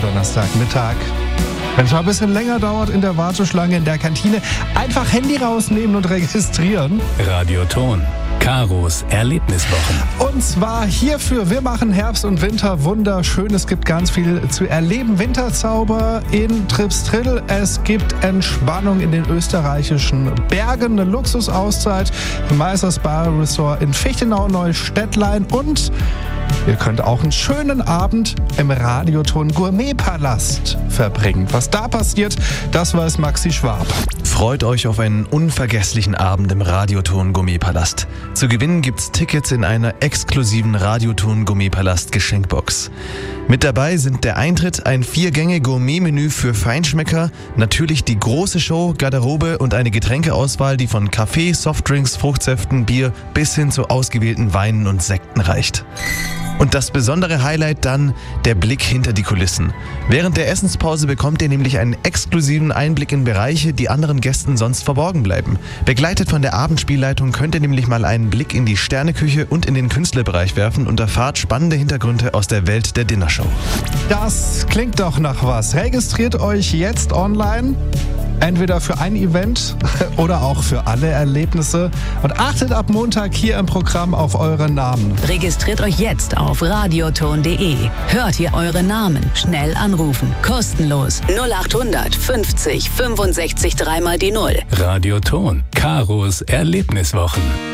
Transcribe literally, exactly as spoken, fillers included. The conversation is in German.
Donnerstagmittag. Wenn es mal ein bisschen länger dauert in der Warteschlange in der Kantine, einfach Handy rausnehmen und registrieren. Radioton. Karos Erlebniswochen. Und zwar hierfür, wir machen Herbst und Winter wunderschön. Es gibt ganz viel zu erleben. Winterzauber in Tripstrill. Es gibt Entspannung in den österreichischen Bergen, eine Luxusauszeit im Meisters Bar Resort in Fichtenau-Neustädtlein und ihr könnt auch einen schönen Abend im Radioton Gourmetpalast verbringen. Was da passiert, das weiß Maxi Schwab. Freut euch auf einen unvergesslichen Abend im Radioton Gourmetpalast. Zu gewinnen gibt's Tickets in einer exklusiven Radioton Gourmetpalast Geschenkbox. Mit dabei sind der Eintritt, ein Vier-Gänge-Gourmet-Menü für Feinschmecker, natürlich die große Show, Garderobe und eine Getränkeauswahl, die von Kaffee, Softdrinks, Fruchtsäften, Bier bis hin zu ausgewählten Weinen und Sekten reicht. Und das besondere Highlight dann der Blick hinter die Kulissen. Während der Essenspause bekommt ihr nämlich einen exklusiven Einblick in Bereiche, die anderen Gästen sonst verborgen bleiben. Begleitet von der Abendspielleitung könnt ihr nämlich mal einen Blick in die Sterneküche und in den Künstlerbereich werfen und erfahrt spannende Hintergründe aus der Welt der Dinnershow. Das klingt doch nach was. Registriert euch jetzt online. Entweder für ein Event oder auch für alle Erlebnisse. Und achtet ab Montag hier im Programm auf eure Namen. Registriert euch jetzt auf radioton punkt de. Hört ihr eure Namen? Schnell anrufen. Kostenlos. null achthundert fünfzig fünfundsechzig dreimal die Null. Radioton. Karos Erlebniswochen.